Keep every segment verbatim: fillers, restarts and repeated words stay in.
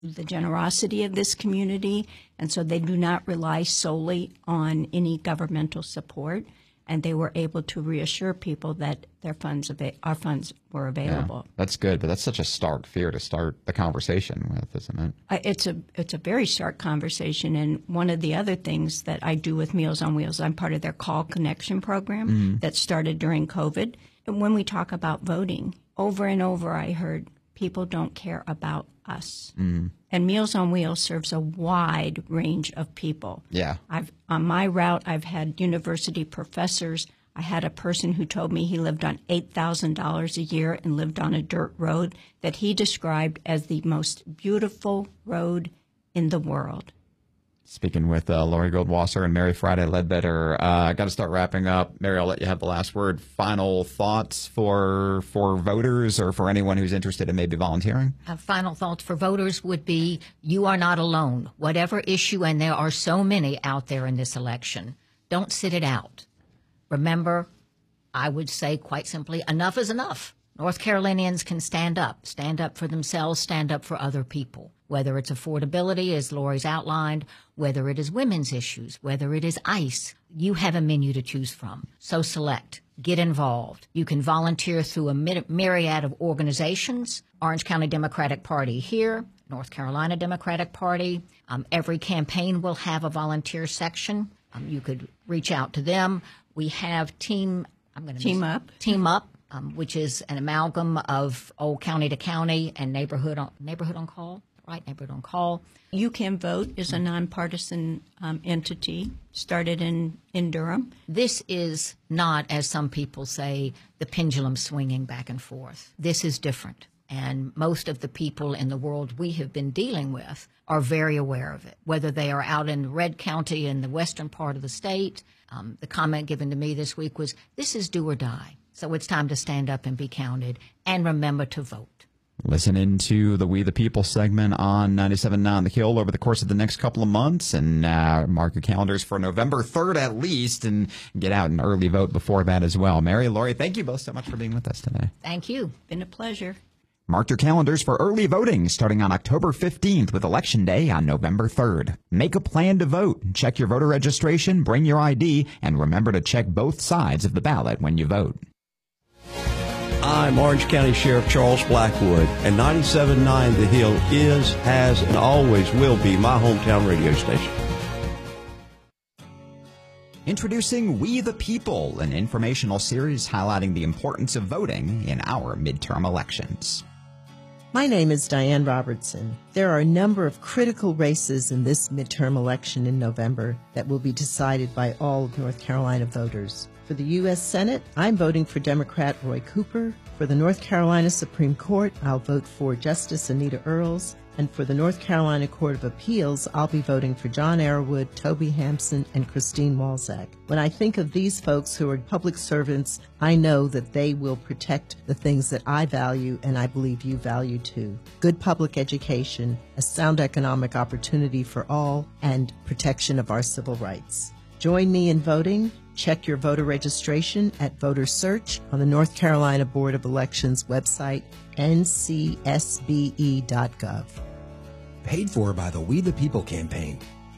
the generosity of this community, and so they do not rely solely on any governmental support. And they were able to reassure people that their funds, ava- our funds, were available. Yeah, that's good, but that's such a stark fear to start the conversation with, isn't it? Uh, it's a it's a very stark conversation. And one of the other things that I do with Meals on Wheels, I'm part of their Call Connection program mm-hmm. that started during COVID. And when we talk about voting, over and over I heard people don't care about us. Mm-hmm. And Meals on Wheels serves a wide range of people. Yeah. I've on my route, I've had university professors. I had a person who told me he lived on eight thousand dollars a year and lived on a dirt road that he described as the most beautiful road in the world. Speaking with uh, Lori Goldwasser and Mary Friday Ledbetter, I uh, got to start wrapping up. Mary, I'll let you have the last word. Final thoughts for for voters or for anyone who's interested in maybe volunteering? Uh, final thoughts for voters would be you are not alone. Whatever issue, and there are so many out there in this election, don't sit it out. Remember, I would say quite simply, enough is enough. North Carolinians can stand up, stand up for themselves, stand up for other people, whether it's affordability, as Lori's outlined, whether it is women's issues, whether it is ICE. You have a menu to choose from. So select, get involved. You can volunteer through a myriad of organizations, Orange County Democratic Party here, North Carolina Democratic Party. Um, every campaign will have a volunteer section. Um, you could reach out to them. We have Team, I'm going to Team Up. Team Up. Um, which is an amalgam of Old County to County and Neighborhood on, neighborhood on Call, right? Neighborhood on Call. You Can Vote is a nonpartisan um, entity started in, in Durham. This is not, as some people say, the pendulum swinging back and forth. This is different. And most of the people in the world we have been dealing with are very aware of it, whether they are out in Red County in the western part of the state. Um, the comment given to me this week was, this is do or die. So it's time to stand up and be counted, and remember to vote. Listen into the We the People segment on ninety-seven point nine The Hill over the course of the next couple of months, and uh, mark your calendars for November third at least, and get out and early vote before that as well. Mary, Lori, thank you both so much for being with us today. Thank you. Been a pleasure. Mark your calendars for early voting starting on October fifteenth with Election Day on November third. Make a plan to vote. Check your voter registration, bring your I D, and remember to check both sides of the ballot when you vote. I'm Orange County Sheriff Charles Blackwood, and ninety-seven point nine The Hill is, has, and always will be my hometown radio station. Introducing We the People, an informational series highlighting the importance of voting in our midterm elections. My name is Diane Robertson. There are a number of critical races in this midterm election in November that will be decided by all of North Carolina voters. For the U S Senate, I'm voting for Democrat Roy Cooper. For the North Carolina Supreme Court, I'll vote for Justice Anita Earls. And for the North Carolina Court of Appeals, I'll be voting for John Arrowood, Toby Hampson, and Christine Walzak. When I think of these folks who are public servants, I know that they will protect the things that I value and I believe you value too. Good public education, a sound economic opportunity for all, and protection of our civil rights. Join me in voting. Check your voter registration at Voter Search on the North Carolina Board of Elections website, N C S B E dot gov. Paid for by the We the People campaign.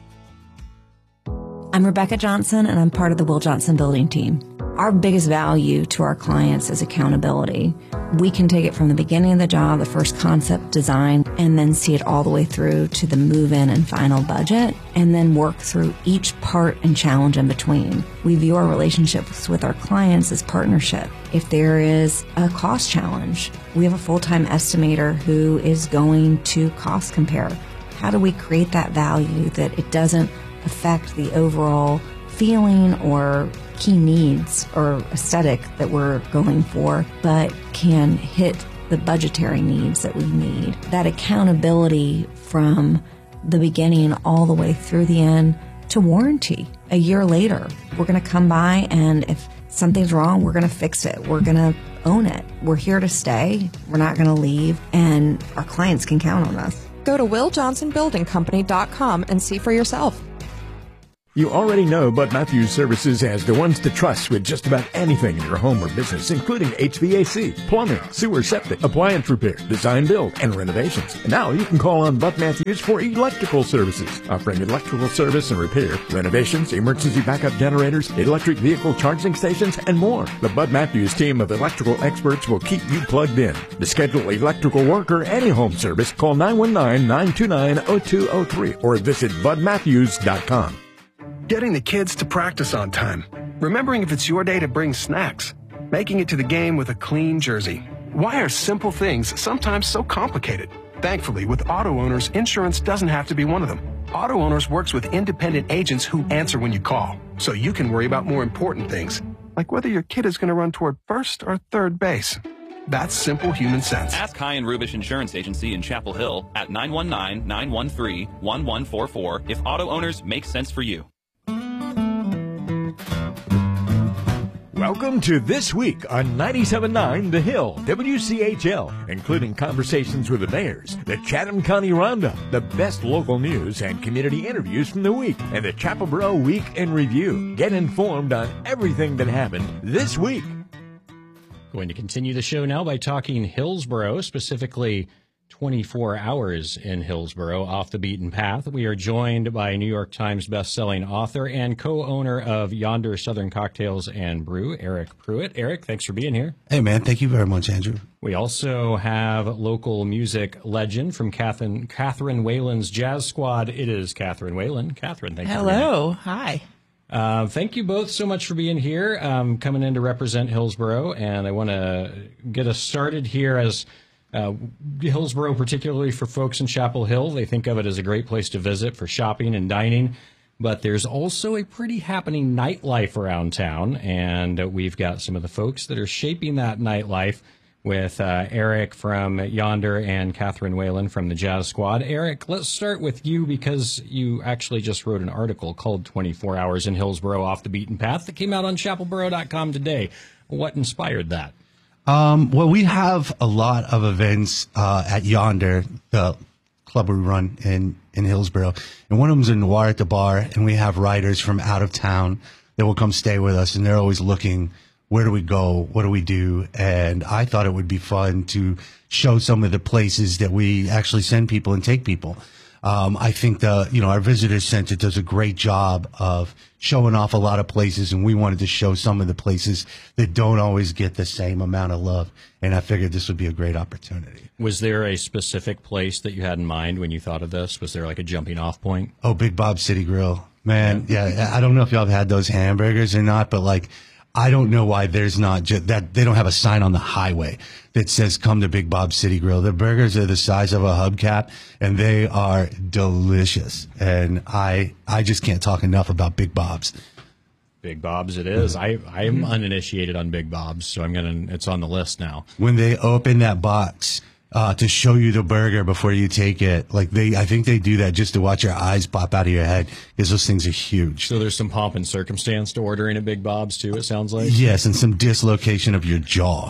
I'm Rebecca Johnson, and I'm part of the Will Johnson Building team. Our biggest value to our clients is accountability. We can take it from the beginning of the job, the first concept design, and then see it all the way through to the move-in and final budget, and then work through each part and challenge in between. We view our relationships with our clients as partnership. If there is a cost challenge, we have a full-time estimator who is going to cost compare. How do we create that value that it doesn't affect the overall feeling or key needs or aesthetic that we're going for, but can hit the budgetary needs that we need? That accountability from the beginning all the way through the end to warranty. A year later, we're going to come by, and if something's wrong, we're going to fix it. We're going to own it. We're here to stay. We're not going to leave, and our clients can count on us. Go to will johnson building company dot com and see for yourself. You already know Bud Matthews Services as the ones to trust with just about anything in your home or business, including H V A C, plumbing, sewer septic, appliance repair, design build, and renovations. And now you can call on Bud Matthews for electrical services, offering electrical service and repair, renovations, emergency backup generators, electric vehicle charging stations, and more. The Bud Matthews team of electrical experts will keep you plugged in. To schedule electrical work or any home service, call nine one nine, nine two nine, zero two zero three or visit bud matthews dot com. Getting the kids to practice on time. Remembering if it's your day to bring snacks. Making it to the game with a clean jersey. Why are simple things sometimes so complicated? Thankfully, with Auto Owners, insurance doesn't have to be one of them. Auto Owners works with independent agents who answer when you call, so you can worry about more important things, like whether your kid is going to run toward first or third base. That's simple human sense. Ask High and Rubish Insurance Agency in Chapel Hill at nine one nine, nine one three, one one four four if Auto Owners makes sense for you. Welcome to This Week on ninety-seven point nine The Hill, W C H L, including conversations with the mayors, the Chatham County Roundup, the best local news and community interviews from the week, and the Chapelboro Week in Review. Get informed on everything that happened this week. Going to continue the show now by talking Hillsboro, specifically twenty-four hours in Hillsboro, off the beaten path. We are joined by New York Times bestselling author and co-owner of Yonder Southern Cocktails and Brew, Eric Pruitt. Eric, thanks for being here. Hey, man. Thank you very much, Andrew. We also have local music legend from Catherine, Catherine Whalen's Jazz Squad. It is Catherine Whalen. Catherine, thank you. Hello. Hi. Uh, thank you both so much for being here, um, coming in to represent Hillsboro. And I want to get us started here as Uh, Hillsboro, particularly for folks in Chapel Hill, they think of it as a great place to visit for shopping and dining. But there's also a pretty happening nightlife around town, and uh, we've got some of the folks that are shaping that nightlife with uh, Eric from Yonder and Catherine Whalen from the Jazz Squad. Eric, let's start with you because you actually just wrote an article called twenty-four hours in Hillsboro Off the Beaten Path that came out on chapel boro dot com today. What inspired that? Um, well, we have a lot of events uh, at Yonder, the club we run in, in Hillsboro. And one of them's in Noir at the Bar, and we have writers from out of town that will come stay with us, and they're always looking, where do we go? What do we do? And I thought it would be fun to show some of the places that we actually send people and take people. Um, I think the, you know, our visitor center does a great job of showing off a lot of places, and we wanted to show some of the places that don't always get the same amount of love. And I figured this would be a great opportunity. Was there a specific place that you had in mind when you thought of this? Was there like a jumping off point? Oh, Big Bob's City Grill, man. Yeah. I don't know if y'all have had those hamburgers or not, but like, I don't know why there's not just that they don't have a sign on the highway that says come to Big Bob's City Grill. The burgers are the size of a hubcap and they are delicious. And I I just can't talk enough about Big Bob's. Big Bob's it is. I I'm uninitiated on Big Bob's, so I'm going to it's on the list now. When they open that box Uh, to show you the burger before you take it. Like they, I think they do that just to watch your eyes pop out of your head because those things are huge. So there's some pomp and circumstance to ordering at Big Bob's too, it sounds like? Yes, and some dislocation of your jaw.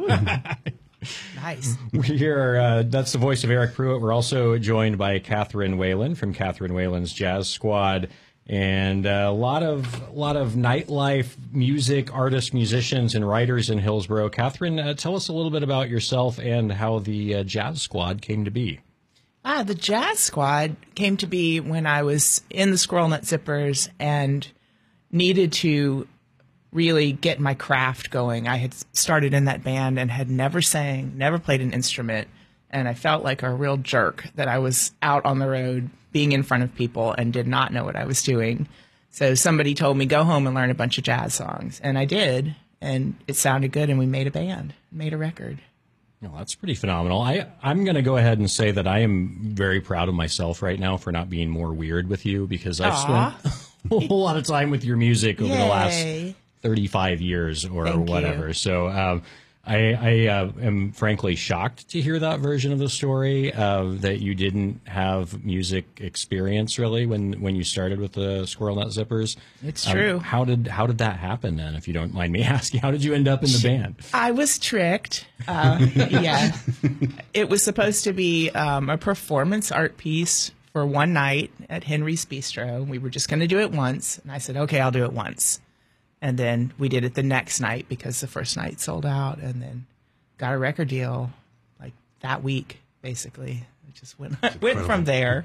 Nice. We hear, uh, that's the voice of Eric Pruitt. We're also joined by Catherine Whalen from Catherine Whalen's Jazz Squad. And uh, a lot of a lot of nightlife, music, artists, musicians, and writers in Hillsboro. Catherine, uh, tell us a little bit about yourself and how the uh, Jazz Squad came to be. Ah, the Jazz Squad came to be when I was in the Squirrel Nut Zippers and needed to really get my craft going. I had started in that band and had never sang, never played an instrument, and I felt like a real jerk that I was out on the road being in front of people and did not know what I was doing. So somebody told me, go home and learn a bunch of jazz songs. And I did, and it sounded good, and we made a band, made a record. Well, that's pretty phenomenal. I, I'm going to go ahead and say that I am very proud of myself right now for not being more weird with you because I've Aww. spent a whole lot of time with your music over Yay. the last thirty-five years or Thank whatever. you. So um, I, I uh, am frankly shocked to hear that version of the story, uh, that you didn't have music experience really when, when you started with the Squirrel Nut Zippers. It's Um, true. How did how did that happen then, if you don't mind me asking? How did you end up in the band? I was tricked. Uh, yeah. It was supposed to be um, a performance art piece for one night at Henry's Bistro. We were just going to do it once. And I said, okay, I'll do it once. And then we did it the next night because the first night sold out, and then got a record deal like that week, basically. It just went, went from there.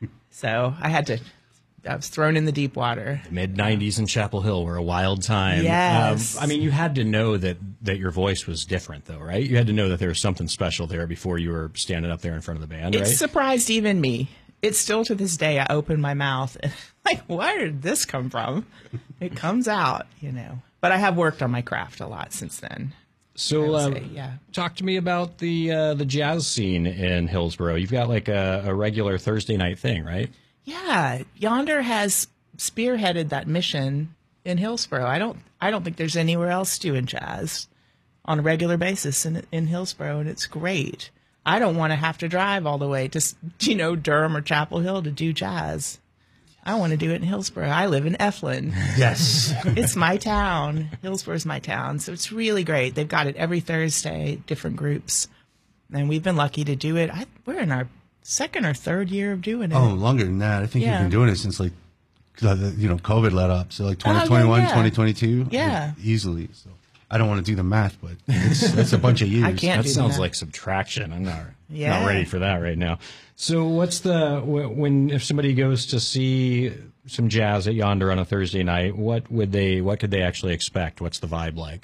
So I had to, I was thrown in the deep water. The mid nineties in Chapel Hill were a wild time. Yes. Um, I mean, you had to know that, that your voice was different, though, right? You had to know that there was something special there before you were standing up there in front of the band, It right? surprised even me. It's still to this day, I open my mouth and like, where did this come from? It comes out, you know. But I have worked on my craft a lot since then. So, I uh, would say, yeah. talk to me about the uh, the jazz scene in Hillsborough. You've got like a, a regular Thursday night thing, right? Yeah, Yonder has spearheaded that mission in Hillsborough. I don't, I don't think there's anywhere else doing jazz on a regular basis in in Hillsborough, and it's great. I don't want to have to drive all the way to, you know, Durham or Chapel Hill to do jazz. I want to do it in Hillsborough. I live in Eflin. Yes. It's my town. Hillsborough's my town. So it's really great. They've got it every Thursday, different groups. And we've been lucky to do it. I, we're in our second or third year of doing it. Oh, longer than that. I think Yeah. you've been doing it since like, uh, the- you know, COVID let up. So like Oh, yeah, twenty twenty-one, yeah. twenty twenty-two. Yeah. Easily. So I don't want to do the math, but it's, it's a bunch of years. I can't That do the sounds math. like subtraction. I'm not, Yeah. not ready for that right now. So what's the, wh- when, if somebody goes to see some jazz at Yonder on a Thursday night, what would they, what could they actually expect? What's the vibe like?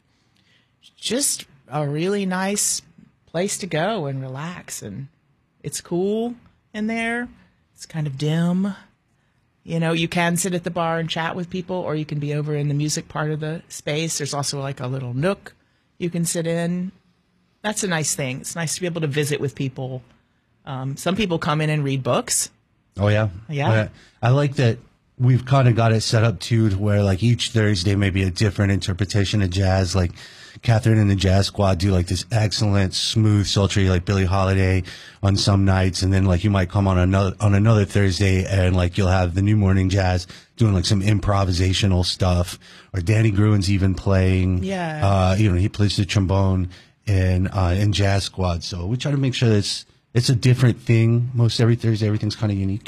Just a really nice place to go and relax. And it's cool in there. It's kind of dim. You know, you can sit at the bar and chat with people, or you can be over in the music part of the space. There's also like a little nook you can sit in. That's a nice thing. It's nice to be able to visit with people. Um, some people come in and read books. Oh, yeah. Yeah. Uh, I like that we've kind of got it set up, too, to where, like, each Thursday may be a different interpretation of jazz. Like, Catherine and the Jazz Squad do, like, this excellent, smooth, sultry, like, Billie Holiday on some nights. And then, like, you might come on another on another Thursday and, like, you'll have the New Morning Jazz doing, like, some improvisational stuff. Or Danny Gruen's even playing. Yeah. Uh, you know, he plays the trombone in, uh, in Jazz Squad. So we try to make sure that it's, it's a different thing. Most every Thursday, everything's kind of unique.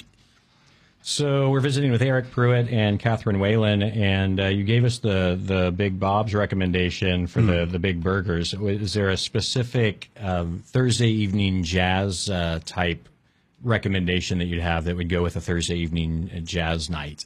So we're visiting with Eric Pruitt and Catherine Whalen, and uh, you gave us the, the Big Bob's recommendation for the, the big burgers. Is there a specific um, Thursday evening jazz uh, type recommendation that you'd have that would go with a Thursday evening jazz night?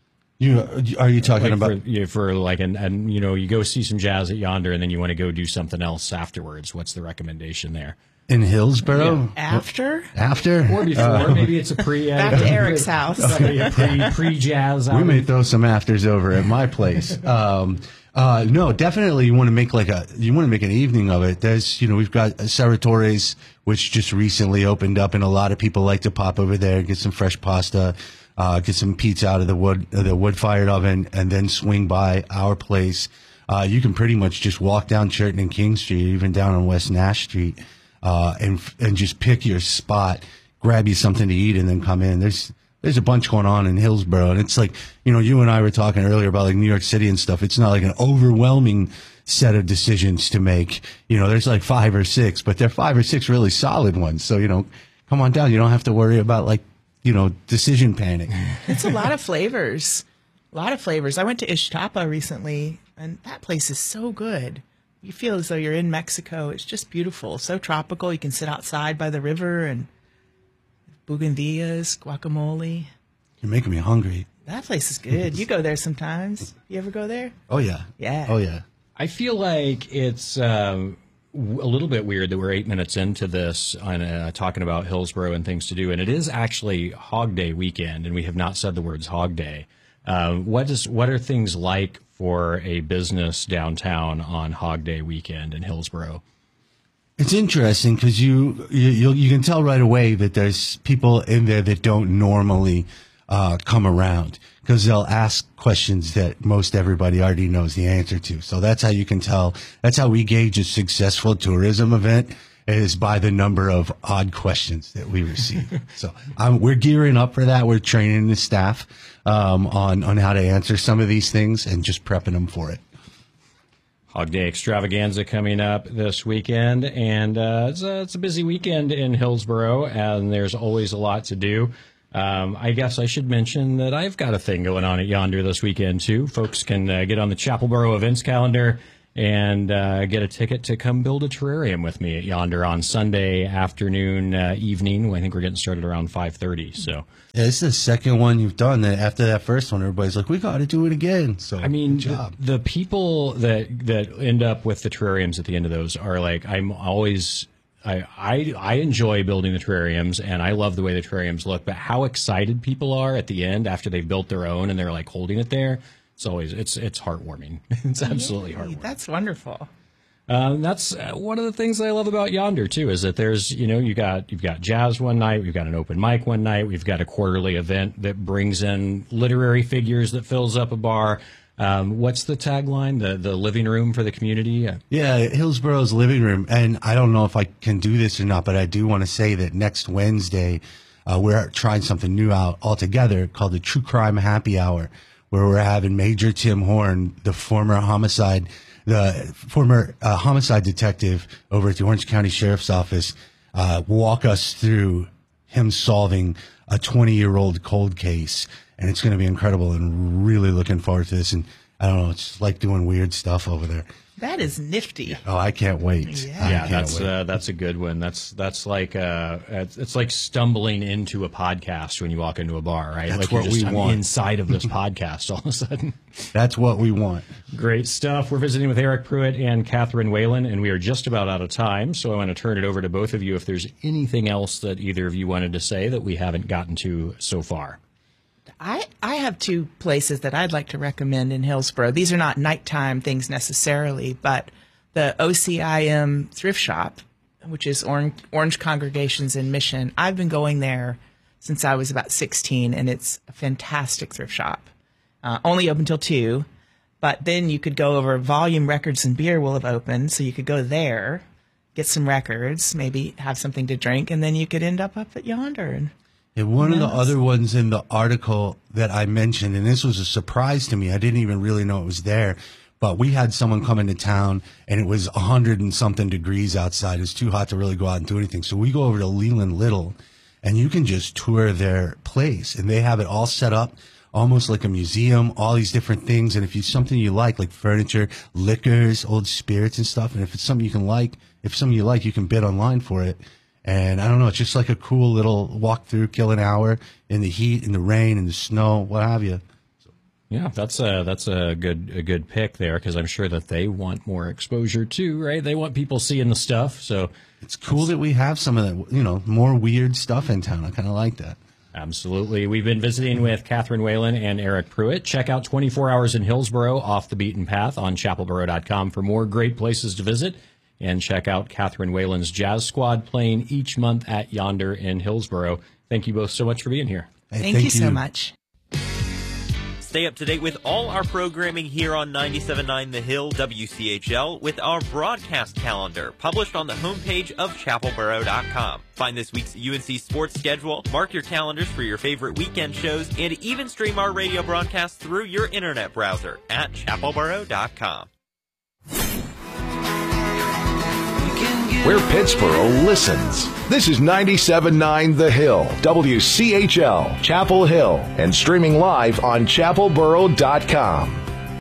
You are you talking Like about for, you know, for like an, and you know you go see some jazz at Yonder, and then you want to go do something else afterwards? What's the recommendation there? in Hillsborough? After? After? Or before. Uh, Maybe it's a pre. Uh, Back to Eric's house. pre, pre, pre-jazz. We may throw some afters over at my place. Um, uh, no, definitely you want to make like a, you want to make an evening of it. There's, you know, we've got Serratores, which just recently opened up, and a lot of people like to pop over there and get some fresh pasta, uh, get some pizza out of the wood, uh, the wood fired oven, and then swing by our place. Uh, you can pretty much just walk down Churton and King Street, even down on West Nash Street, uh, and, and just pick your spot, grab you something to eat, and then come in. There's, There's a bunch going on in Hillsborough, and it's like, you know, you and I were talking earlier about like New York City and stuff. It's not like an overwhelming set of decisions to make. You know, there's like five or six, but they're five or six really solid ones. So, you know, come on down. You don't have to worry about like, you know, decision panic. It's a lot of flavors. A lot of flavors. I went to Ixtapa recently, and that place is so good. You feel as though you're in Mexico. It's just beautiful. So tropical. You can sit outside by the river and bougainvilleas, guacamole. You're making me hungry. That place is good. You go there sometimes. You ever go there? Oh, yeah. Yeah. Oh, yeah. I feel like it's um, w- a little bit weird that we're eight minutes into this on uh, talking about Hillsborough and things to do, and it is actually Hog Day weekend, and we have not said the words Hog Day. Uh, what is what are things like for a business downtown on Hog Day weekend in Hillsborough? It's interesting because you, you you you can tell right away that there's people in there that don't normally uh, come around because they'll ask questions that most everybody already knows the answer to. So that's how you can tell. That's how we gauge a successful tourism event, is by the number of odd questions that we receive. So um, we're gearing up for that. We're training the staff um, on on how to answer some of these things and just prepping them for it. Hog Day Extravaganza coming up this weekend, and uh, it's, a, it's a busy weekend in Hillsborough, and there's always a lot to do. Um, I guess I should mention that I've got a thing going on at Yonder this weekend, too. Folks can uh, get on the Chapelboro events calendar and uh, get a ticket to come build a terrarium with me at Yonder on Sunday afternoon, uh, evening. I think we're getting started around five thirty. So yeah, this is the second one you've done. That after that first one, everybody's like, we got to do it again. So I mean, good job. The, the people that that end up with the terrariums at the end of those are like, I'm always... I, I I enjoy building the terrariums, and I love the way the terrariums look, but how excited people are at the end after they've built their own and they're like holding it there, it's always, it's it's heartwarming. It's absolutely Yay, heartwarming. That's wonderful. Um, that's uh, one of the things I love about Yonder too, is that there's, you know, you got, you've got jazz one night, we've got an open mic one night, we've got a quarterly event that brings in literary figures that fills up a bar. Um, what's the tagline? The the living room for the community? Yeah, Hillsboro's living room. And I don't know if I can do this or not, but I do want to say that next Wednesday, uh, we're trying something new out altogether called the True Crime Happy Hour, where we're having Major Tim Horn, the former homicide, the former uh, homicide detective over at the Orange County Sheriff's Office, uh, walk us through him solving a twenty-year-old cold case. And it's going to be incredible, and really looking forward to this. And I don't know, it's like doing weird stuff over there. That is nifty. Oh, I can't wait. Yeah, I yeah can't that's wait. uh, that's a good one. That's that's like uh, it's, it's like stumbling into a podcast when you walk into a bar, right? That's like what you're just we I'm want. inside of this podcast all of a sudden. That's what we want. Great stuff. We're visiting with Eric Pruitt and Catherine Whalen, and we are just about out of time. So I want to turn it over to both of you if there's anything else that either of you wanted to say that we haven't gotten to so far. I, I have two places that I'd like to recommend in Hillsboro. These are not nighttime things necessarily, but the O C I M thrift shop, which is Orange, Orange Congregations in Mission. I've been going there since I was about sixteen, and it's a fantastic thrift shop. Uh, only open till two, but then you could go over. Volume Records and Beer will have opened, so you could go there, get some records, maybe have something to drink, and then you could end up up at Yonder. And And one of the Yes. other ones in the article that I mentioned, and this was a surprise to me, I didn't even really know it was there, but we had someone come into town and it was a hundred and something degrees outside. It was too hot to really go out and do anything. So we go over to Leland Little and you can just tour their place, and they have it all set up almost like a museum, all these different things. And if it's something you like, like furniture, liquors, old spirits and stuff, and if it's something you can like, if something you like, you can bid online for it. And I don't know, it's just like a cool little walk through, kill an hour in the heat, in the rain, in the snow, what have you. Yeah, that's a that's a good a good pick there, because I'm sure that they want more exposure too, right? They want people seeing the stuff. So it's cool that we have some of that, you know, more weird stuff in town. I kind of like that. Absolutely. We've been visiting with Catherine Whalen and Eric Pruitt. Check out twenty-four hours in Hillsboro, Off the Beaten Path on chapelboro dot com for more great places to visit. And check out Catherine Whalen's Jazz Squad playing each month at Yonder in Hillsboro. Thank you both so much for being here. Hey, thank, thank you so much. Stay up to date with all our programming here on ninety-seven point nine The Hill W C H L with our broadcast calendar published on the homepage of chapelboro dot com. Find this week's U N C sports schedule, mark your calendars for your favorite weekend shows, and even stream our radio broadcast through your internet browser at chapelboro dot com. Where Pittsboro listens. This is ninety-seven point nine The Hill, W C H L, Chapel Hill, and streaming live on chapelboro dot com.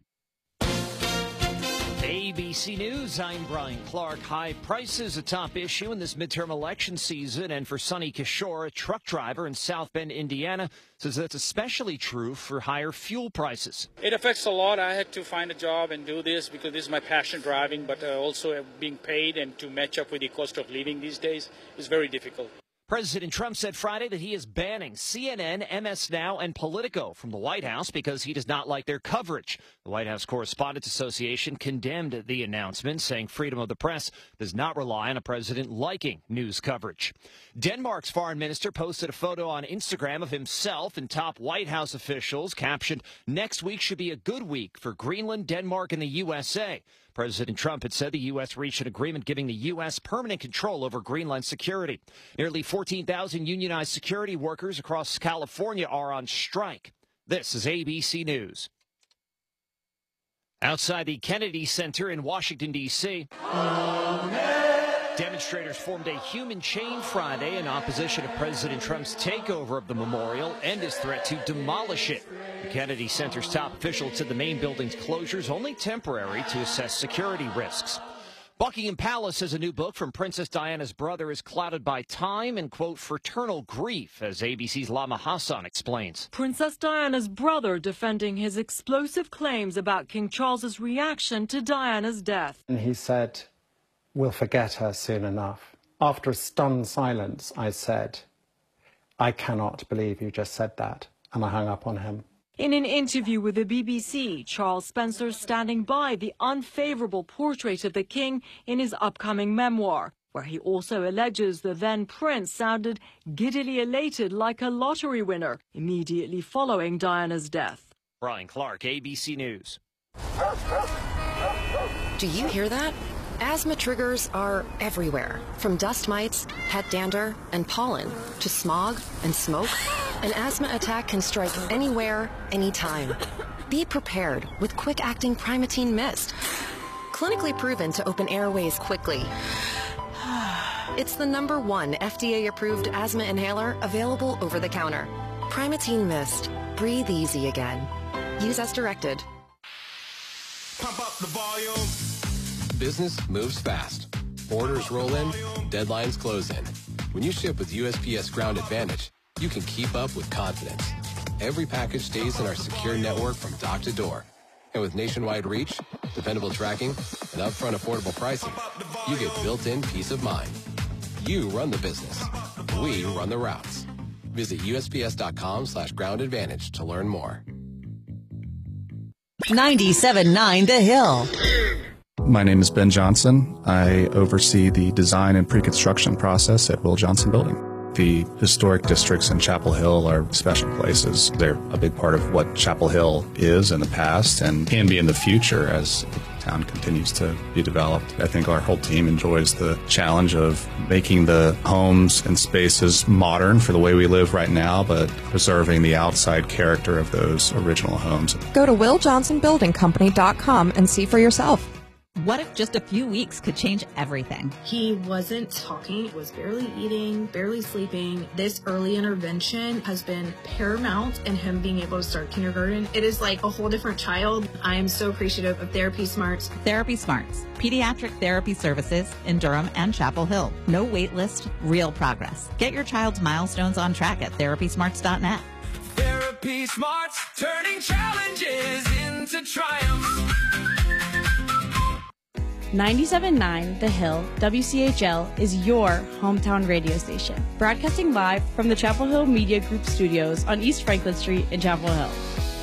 A B C News, I'm Brian Clark. High prices a top issue in this midterm election season, and for Sonny Kishore, a truck driver in South Bend, Indiana, says that's especially true for higher fuel prices. It affects a lot. I had to find a job and do this because this is my passion, driving, but uh, also being paid and to match up with the cost of living these days is very difficult. President Trump said Friday that he is banning C N N, M S Now, and Politico from the White House because he does not like their coverage. The White House Correspondents Association condemned the announcement, saying freedom of the press does not rely on a president liking news coverage. Denmark's foreign minister posted a photo on Instagram of himself and top White House officials, captioned, "Next week should be a good week for Greenland, Denmark, and the U S A." President Trump had said the U S reached an agreement giving the U S permanent control over Greenland security. Nearly fourteen thousand unionized security workers across California are on strike. This is A B C News. Outside the Kennedy Center in Washington, D C, Demonstrators formed a human chain Friday in opposition to President Trump's takeover of the memorial and his threat to demolish it. The Kennedy Center's top official said the main building's closure is only temporary to assess security risks. Buckingham Palace says a new book from Princess Diana's brother is clouded by time and, quote, fraternal grief, as A B C's Lama Hassan explains. Princess Diana's brother defending his explosive claims about King Charles's reaction to Diana's death. And he said, "We'll forget her soon enough." After a stunned silence, I said, "I cannot believe you just said that." And I hung up on him. In an interview with the B B C, Charles Spencer standing by the unfavorable portrait of the king in his upcoming memoir, where he also alleges the then prince sounded giddily elated like a lottery winner immediately following Diana's death. Brian Clark, A B C News. Do you hear that? Asthma triggers are everywhere, from dust mites, pet dander, and pollen, to smog and smoke. An asthma attack can strike anywhere, anytime. Be prepared with quick-acting Primatene Mist. Clinically proven to open airways quickly. It's the number one F D A-approved asthma inhaler available over the counter. Primatene Mist. Breathe easy again. Use as directed. Pump up the volume. Business moves fast. Orders roll in, deadlines close in. When you ship with U S P S Ground Advantage, you can keep up with confidence. Every package stays in our secure network from dock to door. And with nationwide reach, dependable tracking, and upfront affordable pricing, you get built-in peace of mind. You run the business. We run the routes. Visit USPS.com slash ground advantage to learn more. ninety-seven point nine The Hill. My name is Ben Johnson. I oversee the design and pre-construction process at Will Johnson Building. The historic districts in Chapel Hill are special places. They're a big part of what Chapel Hill is in the past and can be in the future as the town continues to be developed. I think our whole team enjoys the challenge of making the homes and spaces modern for the way we live right now, but preserving the outside character of those original homes. Go to will johnson building company dot com and see for yourself. What if just a few weeks could change everything? He wasn't talking, was barely eating, barely sleeping. This early intervention has been paramount in him being able to start kindergarten. It is like a whole different child. I am so appreciative of Therapy Smarts. Therapy Smarts, pediatric therapy services in Durham and Chapel Hill. No wait list, real progress. Get your child's milestones on track at therapy smarts dot net. Therapy Smarts, turning challenges into triumphs. ninety-seven point nine The Hill, W C H L, is your hometown radio station. Broadcasting live from the Chapel Hill Media Group studios on East Franklin Street in Chapel Hill.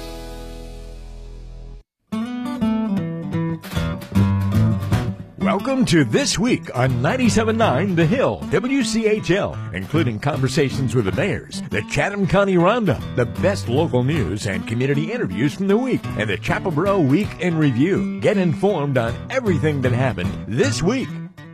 Welcome to This Week on ninety-seven point nine The Hill, W C H L, including conversations with the mayors, the Chatham County Roundup, the best local news and community interviews from the week, and the Chapelboro Week in Review. Get informed on everything that happened this week.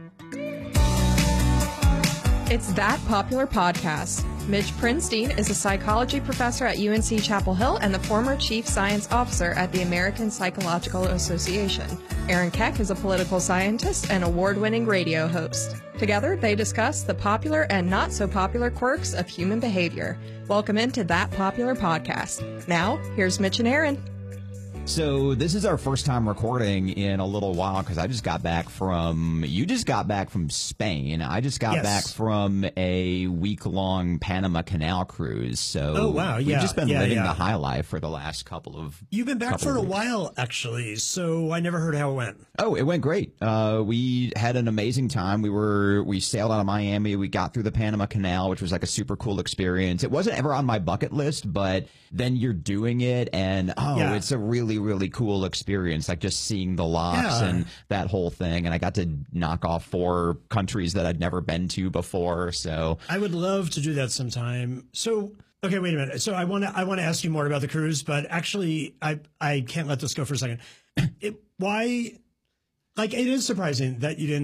It's That Popular Podcast. Mitch Prinstein is a psychology professor at U N C Chapel Hill and the former chief science officer at the American Psychological Association. Aaron Keck is a political scientist and award-winning radio host. Together, they discuss the popular and not so popular quirks of human behavior. Welcome into That Popular Podcast. Now, here's Mitch and Aaron. So this is our first time recording in a little while because I just got back from, you just got back from Spain. I just got Yes. back from a week-long Panama Canal cruise. So Oh, wow. we've Yeah, just been yeah, living yeah. the high life for the last couple of You've been back couple for a of weeks. while, actually, so I never heard how it went. Oh, it went great. Uh, we had an amazing time. We were we sailed out of Miami. We got through the Panama Canal, which was like a super cool experience. It wasn't ever on my bucket list, but then you're doing it, and oh, Yeah. it's a really really cool experience. Like just seeing the locks Yeah. and that whole thing. And I got to knock off four countries that I'd never been to before. So I would love to do that sometime. So, okay, wait a minute. So I want to I want to ask you more about the cruise, but actually, I I can't let this go for a second. It, why? Like, it is surprising that you didn't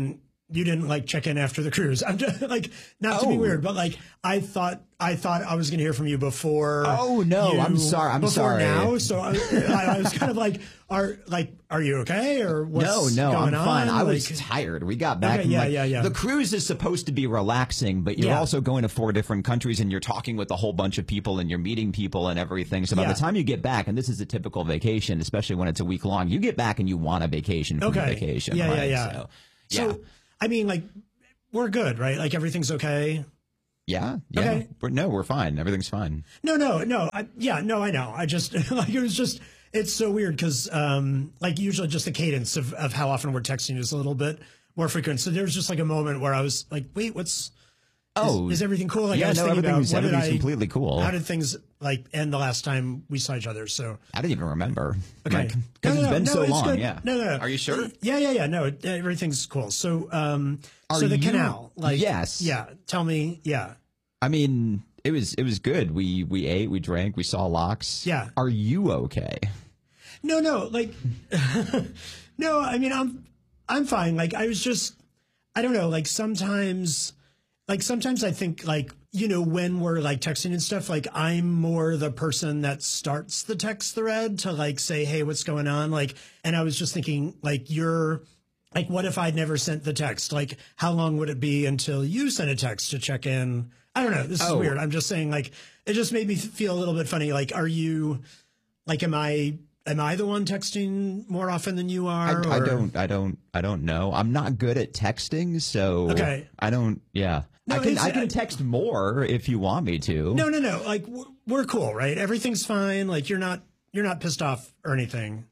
you didn't like check in after the cruise. I'm just like, not to be Oh. weird, but like, I thought, I thought I was going to hear from you before. Oh, no, you- I'm sorry, I'm before sorry. now. So I, I, I was kind of like, are like, are you okay? Or what's no, no, going I'm on? fine. I was Like- tired. We got back. Okay, and yeah, like, yeah, yeah. The cruise is supposed to be relaxing, but you're Yeah. also going to four different countries and you're talking with a whole bunch of people and you're meeting people and everything. So by Yeah. the time you get back, and this is a typical vacation, especially when it's a week long, you get back and you want a vacation from the Okay. vacation. Yeah, right? yeah, yeah. So, So, yeah. I mean, like, we're good, right? Like, everything's okay. Yeah, yeah. Okay. We're, no, we're fine. Everything's fine. No, no, no. I, yeah, no, I know. I just, like, it was just, it's so weird because, um, like, usually just the cadence of, of how often we're texting is a little bit more frequent. So there was just like a moment where I was like, wait, what's, Oh, is, is everything cool? Like, yeah, I was no, thinking about everything's- what did everything's I- completely cool. How did things, like, end the last time we saw each other? So, I didn't even remember. okay. Because No, no, it's no, been no, so it's long. good. Yeah. No, no, no. Are you sure? Yeah, yeah, yeah. No, it, everything's cool. So, um, Are so the you- canal, like, Yes. yeah. Tell me, yeah. I mean, it was it was good. We we ate, we drank, we saw locks. Yeah. Are you okay? No, no, like, no, I mean, I'm, I'm fine. Like, I was just, I don't know, like sometimes, like sometimes I think like, you know, when we're like texting and stuff, like I'm more the person that starts the text thread to like say, hey, what's going on? Like, and I was just thinking like, you're like, what if I'd never sent the text? Like, how long would it be until you sent a text to check in? I don't know. This is Oh. weird. I'm just saying like, it just made me feel a little bit funny. Like, are you like, am I, am I the one texting more often than you I, are? I or- don't I don't I don't know. I'm not good at texting, so Okay. I don't. Yeah, No, I can it's- I can text more if you want me to. No, no, no. Like we're, we're cool, right? Everything's fine. Like you're not, you're not pissed off or anything.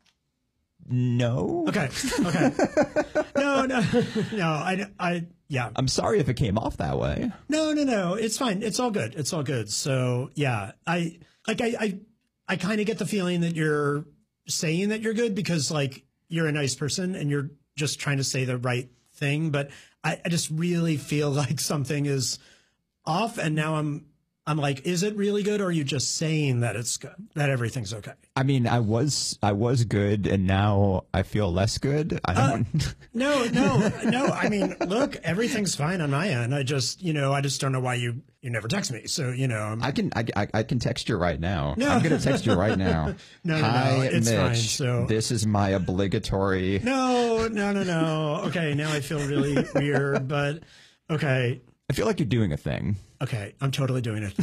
No. Okay. Okay. no, no, no. I, I, yeah. I'm sorry if it came off that way. No, no, no. It's fine. It's all good. It's all good. So yeah, I like, I, I, I kind of get the feeling that you're saying that you're good because like you're a nice person and you're just trying to say the right thing. But I, I just really feel like something is off. And now I'm, I'm like, is it really good? Or are you just saying that it's good, that everything's okay? I mean, I was I was good, and now I feel less good. I Uh, don't. No, no, no. I mean, look, everything's fine on my end. I just, you know, I just don't know why you, you never text me. So, you know, I'm, I can I, I, I can text you right now. No. I'm gonna text you right now. No, no, no, Hi, it's Mitch. fine, so- This is my obligatory. no, no, no, no. Okay. Now I feel really weird, but okay. I feel like you're doing a thing. Okay. I'm totally doing it.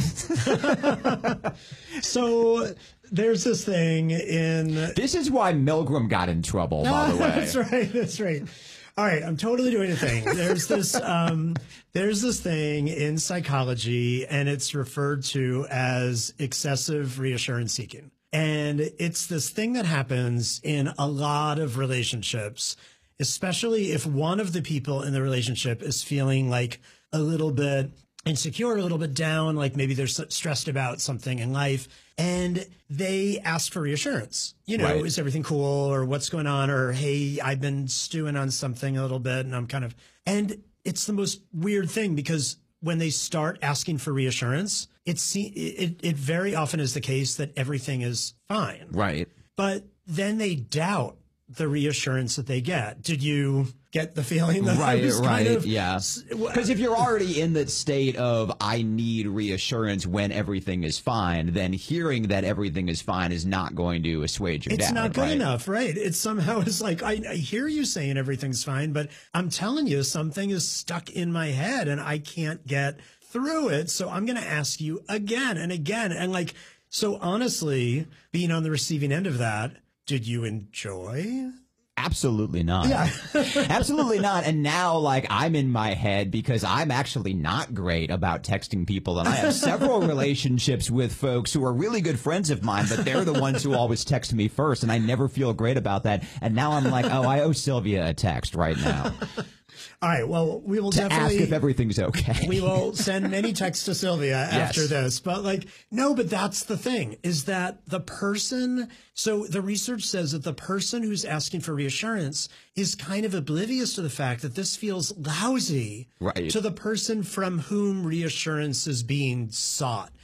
So there's this thing in, This is why Milgram got in trouble, by the way. That's right. That's right. All right, I'm totally doing a thing. There's this um there's this thing in psychology and it's referred to as excessive reassurance seeking. And it's this thing that happens in a lot of relationships, especially if one of the people in the relationship is feeling like a little bit insecure, a little bit down, like maybe they're s- stressed about something in life, and they ask for reassurance. You know, Right. is everything cool, or what's going on, or hey, I've been stewing on something a little bit, and I'm kind of, and it's the most weird thing because when they start asking for reassurance, it se- it it very often is the case that everything is fine, Right. but then they doubt the reassurance that they get. Did you get the feeling that I Right, was right, kind of, yeah. Because if you're already in that state of I need reassurance when everything is fine, then hearing that everything is fine is not going to assuage your It's doubt. not good right? enough, right? It's somehow it's like I, I hear you saying everything's fine, but I'm telling you something is stuck in my head and I can't get through it. So I'm going to ask you again and again. And like, so honestly, being on the receiving end of that, did you enjoy? Absolutely not. Yeah. Absolutely not. And now, like, I'm in my head because I'm actually not great about texting people. And I have several relationships with folks who are really good friends of mine, but they're the ones who always text me first. And I never feel great about that. And now I'm like, oh, I owe Sylvia a text right now All right. Well, we will to definitely ask if everything's okay. we will send many texts to Sylvia after Yes. this. But like, no, but that's the thing is that the person, so the research says that the person who's asking for reassurance is kind of oblivious to the fact that this feels lousy Right. to the person from whom reassurance is being sought.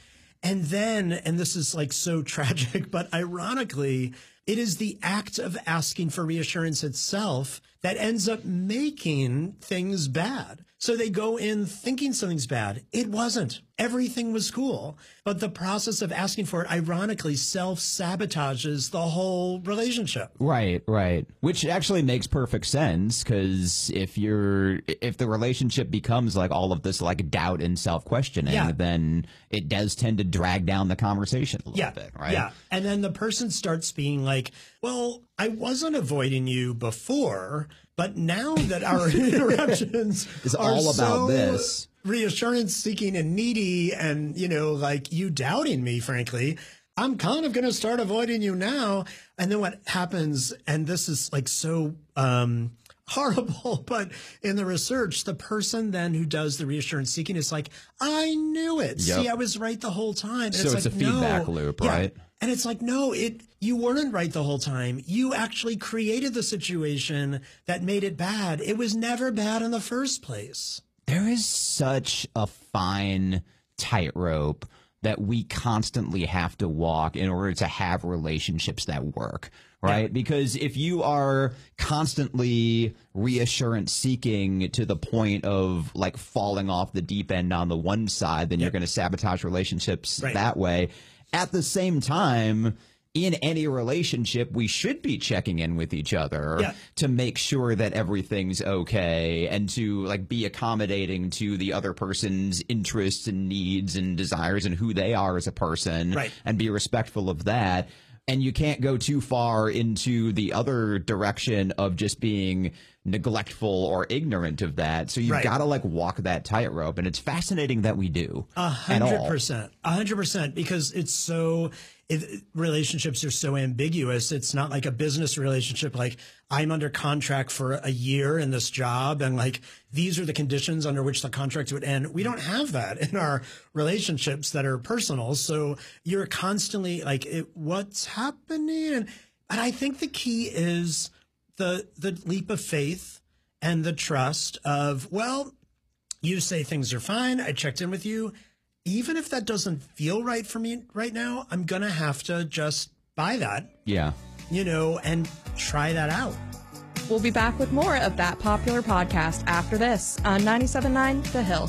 And then, and this is like so tragic, but ironically, it is the act of asking for reassurance itself that ends up making things bad. So they go in thinking something's bad. It wasn't. Everything was cool. But the process of asking for it, ironically, self-sabotages the whole relationship. Right, right. Which actually makes perfect sense, because if you're, if the relationship becomes like all of this like doubt and self-questioning, Yeah. then it does tend to drag down the conversation a little Yeah, bit, right? yeah. And then the person starts being like, well, I wasn't avoiding you before, but now that our interactions It's are all about so this. reassurance seeking and needy and, you know, like you doubting me, frankly, I'm kind of going to start avoiding you now. And then what happens, and this is like so um, horrible, but in the research, the person then who does the reassurance seeking is like, I knew it. Yep. See, I was right the whole time. And So it's like, a feedback no. loop, Yeah. right? And it's like, no, it you weren't right the whole time. You actually created the situation that made it bad. It was never bad in the first place. There is such a fine tightrope that we constantly have to walk in order to have relationships that work, right? Yeah. Because if you are constantly reassurance seeking to the point of like falling off the deep end on the one side, then yep. you're going to sabotage relationships right. that way. At the same time, in any relationship, we should be checking in with each other yeah. to make sure that everything's okay and to like be accommodating to the other person's interests and needs and desires and who they are as a person right. and be respectful of that. And you can't go too far into the other direction of just being neglectful or ignorant of that. So you've right. got to like walk that tightrope. And it's fascinating that we do. A hundred percent. A hundred percent. Because it's so, it, relationships are so ambiguous. It's not like a business relationship. Like I'm under contract for a year in this job and like these are the conditions under which the contract would end. We don't have that in our relationships that are personal. So you're constantly like, it, what's happening? And, and I think the key is the the leap of faith and the trust of, well, you say things are fine. I checked in with you. Even if that doesn't feel right for me right now, I'm going to have to just buy that. Yeah. You know, and try that out. We'll be back with more of That Popular Podcast after this on ninety-seven point nine The Hill.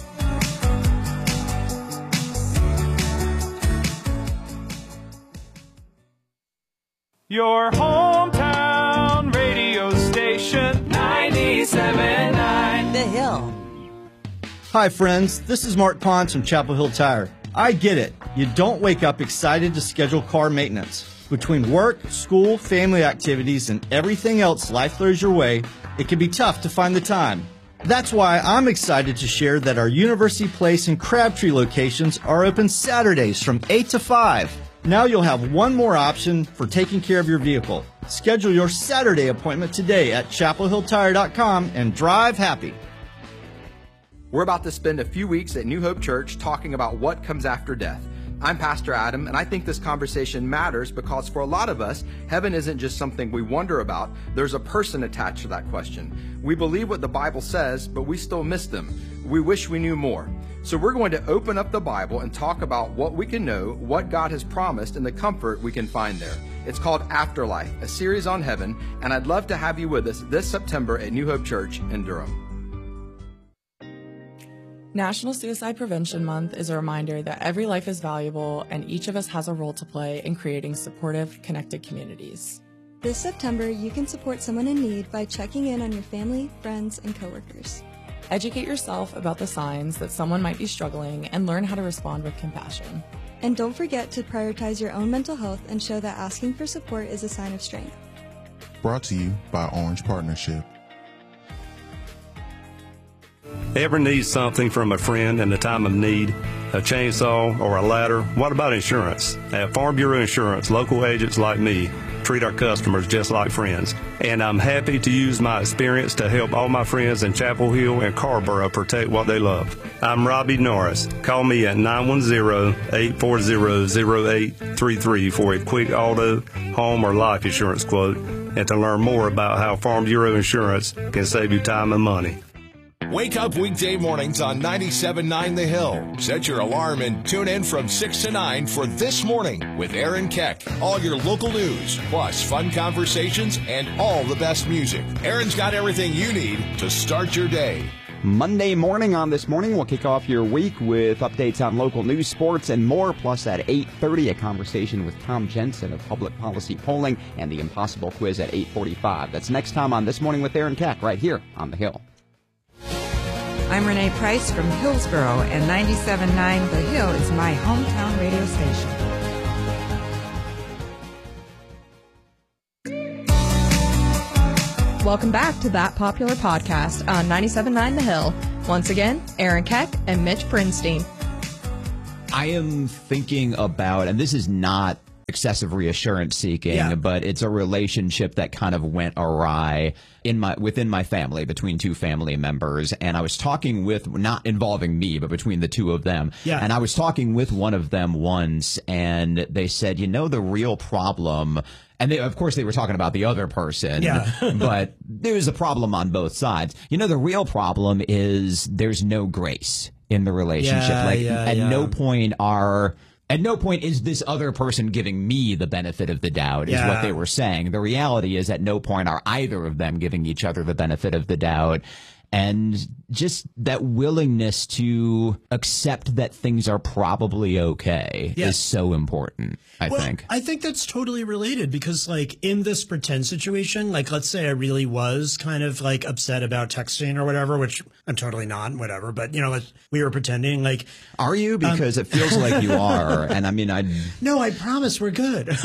Your hometown radio station, ninety-seven point nine The Hill. Hi, friends. This is Mark Pons from Chapel Hill Tire. I get it. You don't wake up excited to schedule car maintenance. Between work, school, family activities, and everything else life throws your way, it can be tough to find the time. That's why I'm excited to share that our University Place and Crabtree locations are open Saturdays from eight to five. Now you'll have one more option for taking care of your vehicle. Schedule your Saturday appointment today at chapel hill tire dot com and drive happy. We're about to spend a few weeks at New Hope Church talking about what comes after death. I'm Pastor Adam, and I think this conversation matters because for a lot of us, heaven isn't just something we wonder about. There's a person attached to that question. We believe what the Bible says, but we still miss them. We wish we knew more. So we're going to open up the Bible and talk about what we can know, what God has promised, and the comfort we can find there. It's called Afterlife, a series on heaven, and I'd love to have you with us this September at New Hope Church in Durham. National Suicide Prevention Month is a reminder that every life is valuable and each of us has a role to play in creating supportive, connected communities. This September, you can support someone in need by checking in on your family, friends, and coworkers. Educate yourself about the signs that someone might be struggling and learn how to respond with compassion. And don't forget to prioritize your own mental health and show that asking for support is a sign of strength. Brought to you by Orange Partnership. Ever need something from a friend in a time of need? A chainsaw or a ladder? What about insurance? At Farm Bureau Insurance, local agents like me treat our customers just like friends. And I'm happy to use my experience to help all my friends in Chapel Hill and Carrboro protect what they love. I'm Robbie Norris. Call me at nine one zero, eight four zero, zero eight three three for a quick auto, home, or life insurance quote and to learn more about how Farm Bureau Insurance can save you time and money. Wake up weekday mornings on ninety-seven point nine The Hill. Set your alarm and tune in from six to nine for This Morning with Aaron Keck. All your local news, plus fun conversations and all the best music. Aaron's got everything you need to start your day. Monday morning on This Morning, we'll kick off your week with updates on local news, sports, and more. Plus, at eight thirty, a conversation with Tom Jensen of Public Policy Polling and the Impossible Quiz at eight forty-five. That's next time on This Morning with Aaron Keck, right here on The Hill. I'm Renee Price from Hillsboro, and ninety-seven point nine The Hill is my hometown radio station. Welcome back to That Popular Podcast on ninety-seven point nine The Hill. Once again, Aaron Keck and Mitch Prinstein. I am thinking about, and this is not excessive reassurance seeking, yeah. but it's a relationship that kind of went awry in my within my family, between two family members. And I was talking with, not involving me, but between the two of them. Yeah. And I was talking with one of them once, and they said, you know, the real problem, and they, of course they were talking about the other person, yeah. but there was a problem on both sides. You know, the real problem is there's no grace in the relationship. Yeah, like yeah, at yeah. no point are At no point is this other person giving me the benefit of the doubt, is Yeah. what they were saying. The reality is at no point are either of them giving each other the benefit of the doubt. And just that willingness to accept that things are probably okay Yeah. is so important, I well, think. I think that's totally related because, like, in this pretend situation, like, let's say I really was kind of, like, upset about texting or whatever, which I'm totally not, whatever. But, you know, like, we were pretending, like... Are you? Because um, it feels like you are. And, I mean, I... No, I promise we're good.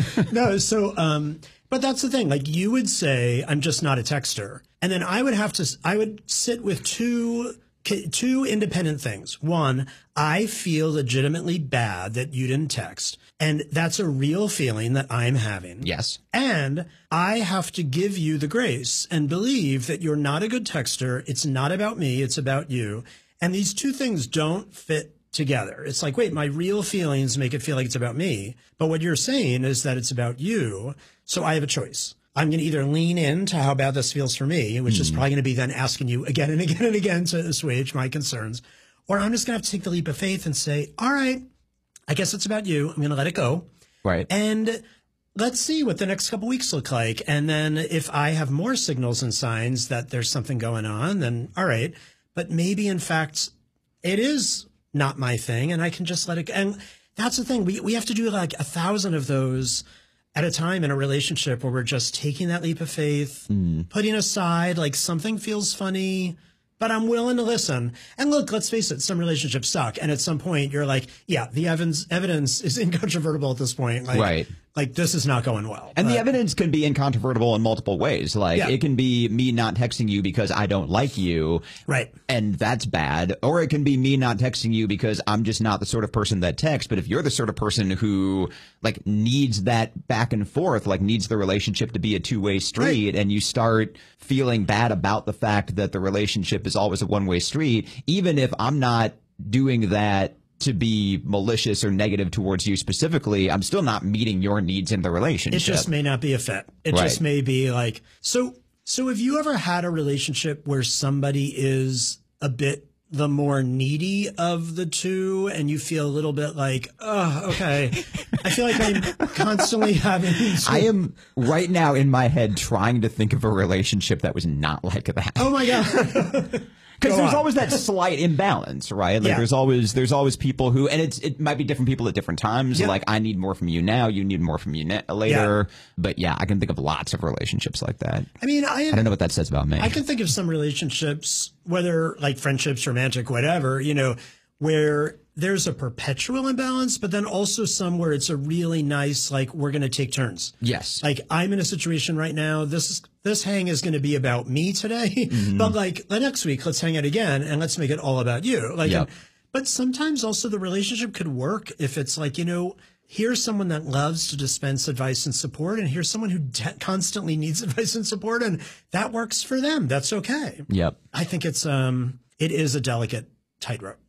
No, so... um But that's the thing. Like, you would say, I'm just not a texter. And then I would have to, I would sit with two, two independent things. One, I feel legitimately bad that you didn't text. And that's a real feeling that I'm having. Yes. And I have to give you the grace and believe that you're not a good texter. It's not about me. It's about you. And these two things don't fit together. It's like, wait, my real feelings make it feel like it's about me. But what you're saying is that it's about you. So I have a choice. I'm going to either lean into how bad this feels for me, which mm. is probably going to be then asking you again and again and again to assuage my concerns, or I'm just going to have to take the leap of faith and say, all right, I guess it's about you. I'm going to let it go. Right. And let's see what the next couple weeks look like. And then if I have more signals and signs that there's something going on, then all right. But maybe, in fact, it is not my thing, and I can just let it go. And that's the thing. We, we have to do like a thousand of those at a time in a relationship where we're just taking that leap of faith, mm. putting aside like something feels funny, but I'm willing to listen. And look, let's face it, some relationships suck. And at some point you're like, yeah, the evidence, evidence is incontrovertible at this point. Like, right. Like, this is not going well. And but, the evidence can be incontrovertible in multiple ways. Like, yeah. it can be me not texting you because I don't like you. Right. And that's bad. Or it can be me not texting you because I'm just not the sort of person that texts. But if you're the sort of person who, like, needs that back and forth, like, needs the relationship to be a two-way street, right. and you start feeling bad about the fact that the relationship is always a one-way street, even if I'm not doing that to be malicious or negative towards you specifically, I'm still not meeting your needs in the relationship. It just may not be a fit. It right. just may be like, so, so have you ever had a relationship where somebody is a bit the more needy of the two and you feel a little bit like, oh, okay. I feel like I'm constantly having. I am right now in my head trying to think of a relationship that was not like that. Oh my God. Because there's on. always that slight imbalance, right? Like yeah. there's always there's always people who, and it's it might be different people at different times. Yeah. Like I need more from you now, you need more from you ne- later. Yeah. But yeah, I can think of lots of relationships like that. I mean, I, am, I don't know what that says about me. I can think of some relationships, whether like friendships, romantic, whatever, you know, where there's a perpetual imbalance, but then also some where it's a really nice, like, we're going to take turns. Yes. Like, I'm in a situation right now. This is, this hang is going to be about me today, mm-hmm. but like the next week, let's hang out again and let's make it all about you. Like, yep. and, but sometimes also the relationship could work if it's like, you know, here's someone that loves to dispense advice and support, and here's someone who de- constantly needs advice and support, and that works for them. That's okay. Yep. I think it's, um, it is a delicate tightrope.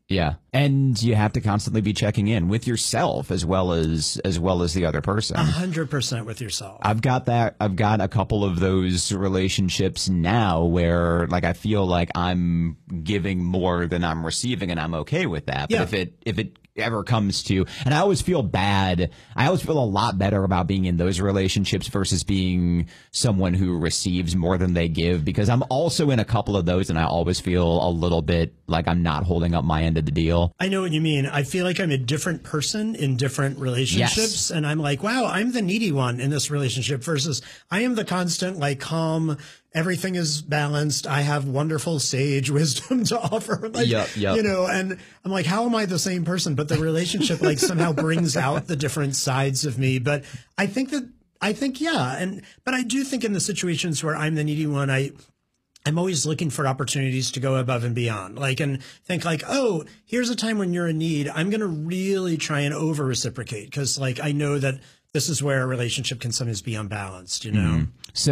Yeah. And you have to constantly be checking in with yourself as well as as well as the other person. A hundred percent with yourself. I've got that. I've got a couple of those relationships now where like I feel like I'm giving more than I'm receiving, and I'm okay with that. But Yeah. if it if it ever comes to, and I always feel bad. I always feel a lot better about being in those relationships versus being someone who receives more than they give, because I'm also in a couple of those, and I always feel a little bit like I'm not holding up my end of the deal. I know what you mean. I feel like I'm a different person in different relationships. Yes. And I'm like, wow, I'm the needy one in this relationship versus I am the constant, like, calm. Everything is balanced. I have wonderful sage wisdom to offer. Like, Yep, yep. you know, and I'm like, how am I the same person? But the relationship like somehow brings out the different sides of me. But I think that, I think, yeah. And, but I do think in the situations where I'm the needy one, I, I'm always looking for opportunities to go above and beyond, like, and think like, oh, here's a time when you're in need. I'm going to really try and over reciprocate because like, I know that this is where a relationship can sometimes be unbalanced, you know? Mhm.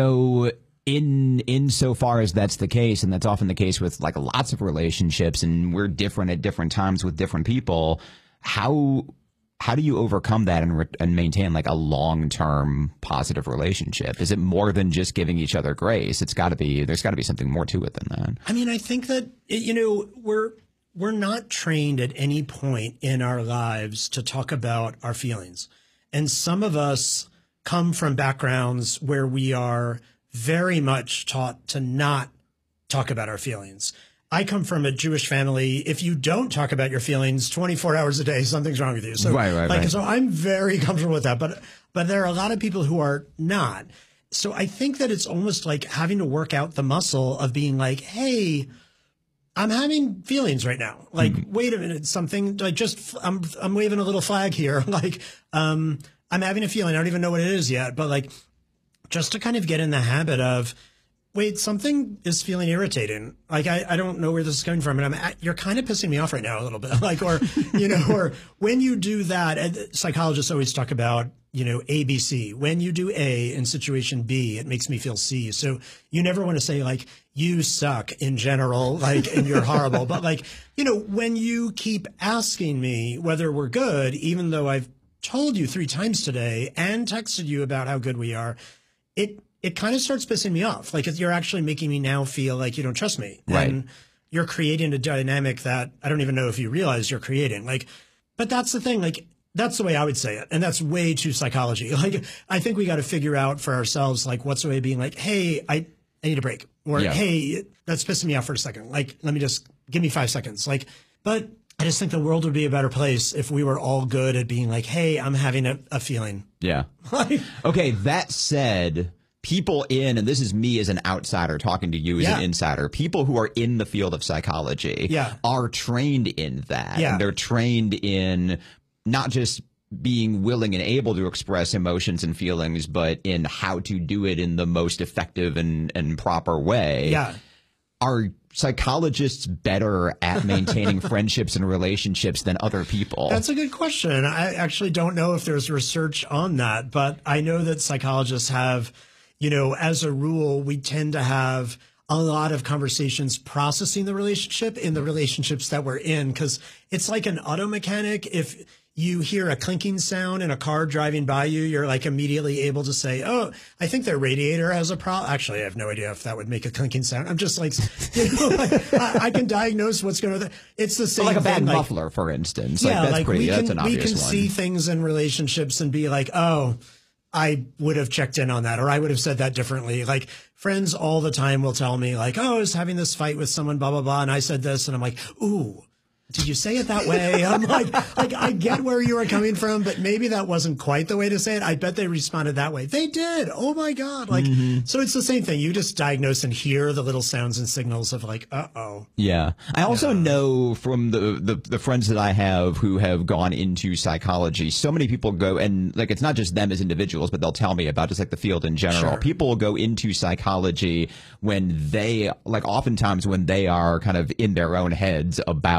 So in insofar as that's the case, and that's often the case with like lots of relationships, and we're different at different times with different people, how how do you overcome that and, re- and maintain like a long-term positive relationship? Is it more than just giving each other grace? It's got to be, there's got to be something more to it than that. I mean, I think that, you know, we're, we're not trained at any point in our lives to talk about our feelings. And some of us come from backgrounds where we are very much taught to not talk about our feelings. I come from a Jewish family. If you don't talk about your feelings twenty-four hours a day, something's wrong with you. So, Right, right, like, right. so I'm very comfortable with that. But, but there are a lot of people who are not. So I think that it's almost like having to work out the muscle of being like, hey, I'm having feelings right now. Like, Mm-hmm. wait a minute, something like just, I'm, I'm waving a little flag here. Like, um, I'm having a feeling. I don't even know what it is yet, but like, just to kind of get in the habit of, wait, something is feeling irritating. Like, I, I don't know where this is coming from. And I'm at, you're kind of pissing me off right now a little bit. Like, or, you know, or when you do that, and psychologists always talk about, you know, A, B, C. When you do A in situation B, it makes me feel C. So you never want to say like, you suck in general, like, and you're horrible. But like, you know, when you keep asking me whether we're good, even though I've told you three times today and texted you about how good we are, it, it kind of starts pissing me off. Like, you're actually making me now feel like you don't trust me. Right. And you're creating a dynamic that I don't even know if you realize you're creating. Like, but that's the thing. Like, that's the way I would say it. And that's way too psychology. Like, I think we got to figure out for ourselves, like, what's the way of being like, hey, I, I need a break. Or, Yeah. hey, that's pissing me off for a second. Like, let me just, give me five seconds. Like, but I just think the world would be a better place if we were all good at being like, hey, I'm having a, a feeling. Yeah. Okay, that said, people in, and this is me as an outsider talking to you as Yeah. an insider, people who are in the field of psychology Yeah. are trained in that. Yeah. And they're trained in not just being willing and able to express emotions and feelings, but in how to do it in the most effective and, and proper way. Yeah. Are psychologists better at maintaining friendships and relationships than other people? That's a good question. I actually don't know if there's research on that, but I know that psychologists have, you know, as a rule, we tend to have a lot of conversations processing the relationship in the relationships that we're in, because it's like an auto mechanic. If you hear a clinking sound in a car driving by you, you're like immediately able to say, oh, I think their radiator has a problem. Actually, I have no idea if that would make a clinking sound. I'm just like, you know, like I, I can diagnose what's going on. It's the same like a bad thing, like- muffler, for instance. yeah, like, that's like pretty, we can, that's an we obvious can one. see things in relationships and be like, oh, I would have checked in on that, or I would have said that differently. Like, friends all the time will tell me like, oh, I was having this fight with someone, blah, blah, blah. And I said this, and I'm like, ooh, did you say it that way? I'm like, like, I get where you were coming from, but maybe that wasn't quite the way to say it. I bet they responded that way. They did. Oh my God. Like, Mhm. so it's the same thing. You just diagnose and hear the little sounds and signals of like, uh-oh. Yeah. I also know from the, the, the friends that I have who have gone into psychology, so many people go, and like, it's not just them as individuals, but they'll tell me about just like the field in general. Sure. People will go into psychology when they, like oftentimes when they are kind of in their own heads about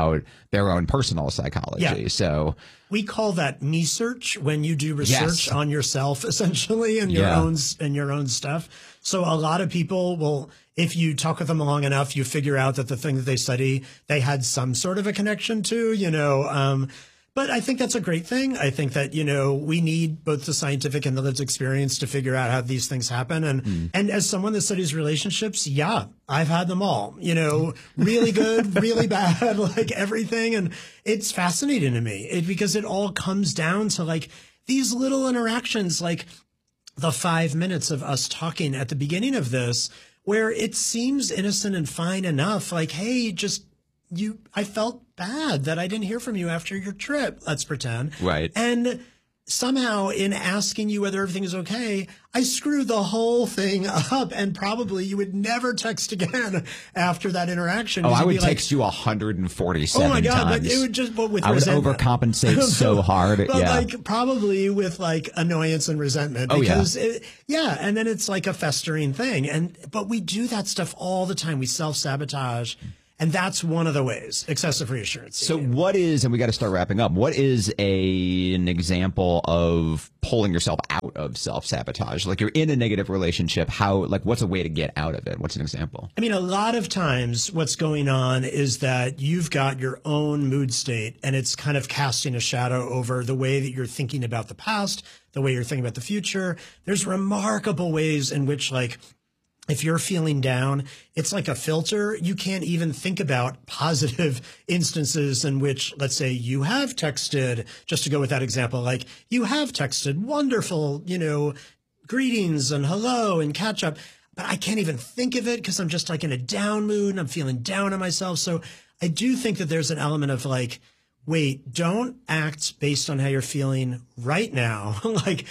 their own personal psychology. Yeah. So we call that me search when you do research Yes. on yourself, essentially, and your Yeah. own and your own stuff. So a lot of people will, if you talk with them long enough, you figure out that the thing that they study, they had some sort of a connection to, you know. Um, but I think that's a great thing. I think that, you know, we need both the scientific and the lived experience to figure out how these things happen. And, Mm. and as someone that studies relationships, yeah, I've had them all, you know, really good, really bad, like everything. And it's fascinating to me it, because it all comes down to like these little interactions, like the five minutes of us talking at the beginning of this, where it seems innocent and fine enough. Like, hey, just you, I felt bad that I didn't hear from you after your trip. Let's pretend. Right. And somehow in asking you whether everything is okay, I screwed the whole thing up, and probably you would never text again after that interaction. Oh, I You'd would be like, text you one hundred forty-seven oh my God, times. but it would just, but with I would resentment. overcompensate so hard. But yeah. like probably with like annoyance and resentment, Oh, yeah. because it, yeah. And then it's like a festering thing. And, but we do that stuff all the time. We self-sabotage. And that's one of the ways, excessive reassurance. So what is, and we got to start wrapping up, what is a an example of pulling yourself out of self-sabotage? Like you're in a negative relationship, how, like what's a way to get out of it? What's an example? I mean, a lot of times what's going on is that you've got your own mood state, and it's kind of casting a shadow over the way that you're thinking about the past, the way you're thinking about the future. There's remarkable ways in which, like, if you're feeling down, it's like a filter. You can't even think about positive instances in which, let's say, you have texted, just to go with that example, like you have texted wonderful, you know, greetings and hello and catch up, but I can't even think of it because I'm just like in a down mood and I'm feeling down on myself. So I do think that there's an element of like, wait, don't act based on how you're feeling right now. Like